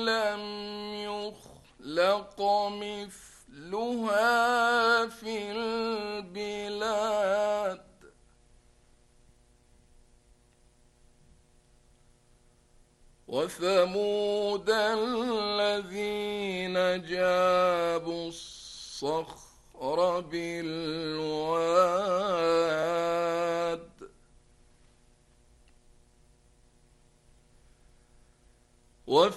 لم يخلق مثلها في البلاد وثمود الذين جابوا الصخر بالواد